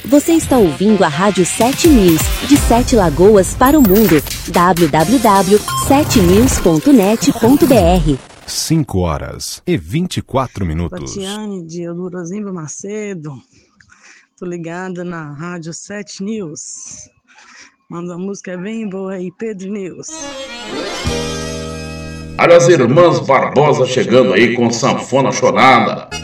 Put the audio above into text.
Você está ouvindo a Rádio 7 News, de 7 Lagoas para o mundo. www.7news.net.br 5h24. Tatiane de Eudorosimbo Macedo. Tô ligada na Rádio 7 News. Manda uma música bem boa aí, Pedro News. Olha as irmãs Barbosa chegando aí com sanfona chorada.